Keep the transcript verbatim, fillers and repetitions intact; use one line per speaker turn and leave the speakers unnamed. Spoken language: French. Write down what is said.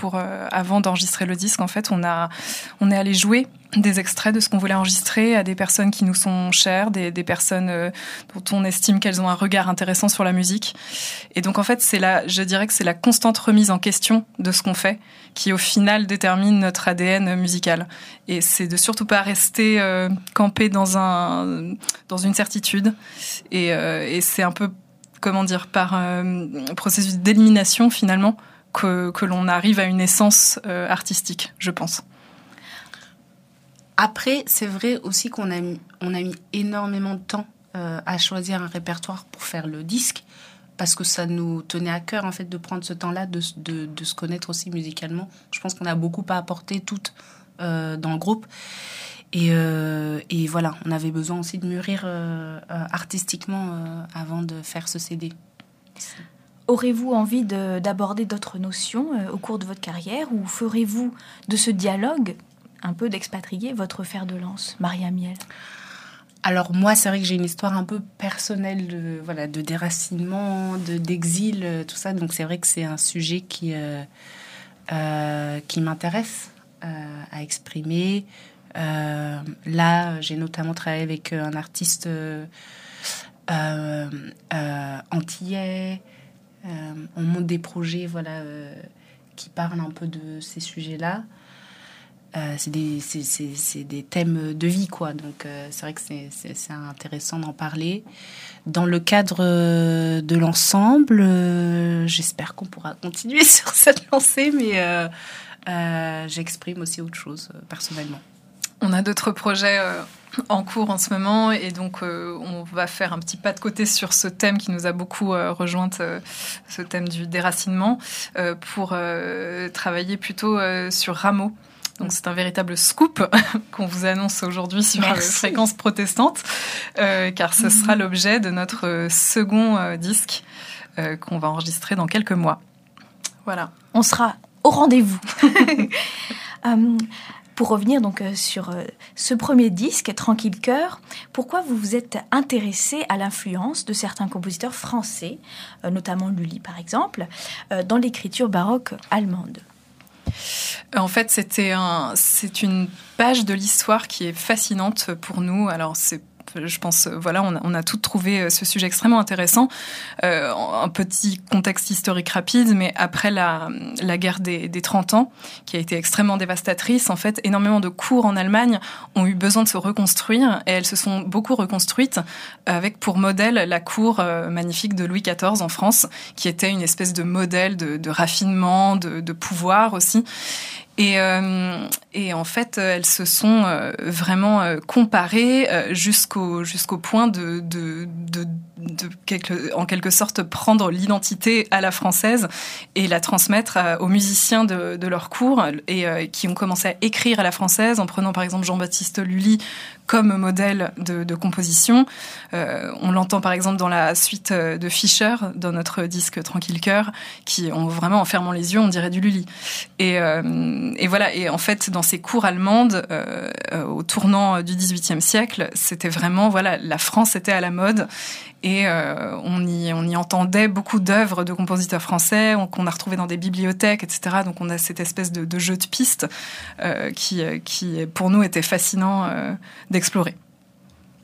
pour euh, avant d'enregistrer le disque, en fait, on a on est allé jouer des extraits de ce qu'on voulait enregistrer à des personnes qui nous sont chères, des, des personnes euh, dont on estime qu'elles ont un regard intéressant sur la musique. Et donc, en fait, c'est la, je dirais que c'est la constante remise en question de ce qu'on fait qui, au final, détermine notre A D N musical. Et c'est de surtout pas rester euh, campé dans un dans une certitude. Et, euh, et c'est un peu, comment dire, par euh, processus d'élimination, finalement, que, que l'on arrive à une essence euh, artistique, je pense.
Après, c'est vrai aussi qu'on a mis, on a mis énormément de temps euh, à choisir un répertoire pour faire le disque, parce que ça nous tenait à cœur, en fait, de prendre ce temps-là, de, de, de se connaître aussi musicalement. Je pense qu'on a beaucoup à apporter toutes euh, dans le groupe. Et, euh, et voilà, on avait besoin aussi de mûrir euh, euh, artistiquement euh, avant de faire ce C D.
Aurez-vous envie de, d'aborder d'autres notions euh, au cours de votre carrière, ou ferez-vous de ce dialogue un peu d'expatrié votre fer de lance, Maria Miel?
Alors moi, c'est vrai que j'ai une histoire un peu personnelle de, voilà, de déracinement, de, d'exil, tout ça. Donc c'est vrai que c'est un sujet qui, euh, euh, qui m'intéresse euh, à exprimer. Euh, là, j'ai notamment travaillé avec un artiste euh, euh, euh, antillais. Euh, on monte des projets, voilà, euh, qui parlent un peu de ces sujets-là. Euh, c'est, des, c'est, c'est, c'est des thèmes de vie, quoi. Donc, euh, c'est vrai que c'est, c'est, c'est intéressant d'en parler. Dans le cadre euh, de l'ensemble, euh, j'espère qu'on pourra continuer sur cette lancée, mais euh, euh, j'exprime aussi autre chose, euh, personnellement.
On a d'autres projets euh, en cours en ce moment, et donc euh, on va faire un petit pas de côté sur ce thème qui nous a beaucoup euh, rejointe, euh, ce thème du déracinement, euh, pour euh, travailler plutôt euh, sur Rameau. Donc c'est un véritable scoop qu'on vous annonce aujourd'hui sur euh, Fréquence Protestante, euh, car ce sera l'objet de notre second euh, disque euh, qu'on va enregistrer dans quelques mois. Voilà.
On sera au rendez-vous. euh, pour revenir donc euh, sur euh, ce premier disque, Tranquille Cœur, pourquoi vous vous êtes intéressé à l'influence de certains compositeurs français, euh, notamment Lully par exemple, euh, dans l'écriture baroque allemande?
En fait, c'était un, c'est une page de l'histoire qui est fascinante pour nous. Alors, c'est, je pense, voilà, on a, on a toutes trouvé ce sujet extrêmement intéressant. Euh, un petit contexte historique rapide, mais après la, la guerre des, des trente ans, qui a été extrêmement dévastatrice, en fait, énormément de cours en Allemagne ont eu besoin de se reconstruire, et elles se sont beaucoup reconstruites avec pour modèle la cour euh, magnifique de Louis quatorze en France, qui était une espèce de modèle de, de raffinement, de, de pouvoir aussi. Et, euh, et en fait, elles se sont euh, vraiment euh, comparées euh, jusqu'au jusqu'au point de de de, de quelque, en quelque sorte prendre l'identité à la française et la transmettre à, aux musiciens de, de leur cours, et euh, qui ont commencé à écrire à la française en prenant par exemple Jean-Baptiste Lully comme modèle de, de composition. Euh, on l'entend par exemple dans la suite de Fischer, dans notre disque Tranquille Cœur, qui, on, vraiment en fermant les yeux, on dirait du Lully. Et, euh, et voilà, et en fait, dans ces cours allemandes, euh, euh, au tournant du dix-huitième siècle, c'était vraiment, voilà, la France était à la mode. Et euh, on, y, on y entendait beaucoup d'œuvres de compositeurs français on, qu'on a retrouvées dans des bibliothèques, et cetera. Donc on a cette espèce de, de jeu de pistes euh, qui, qui, pour nous, était fascinant euh, d'explorer.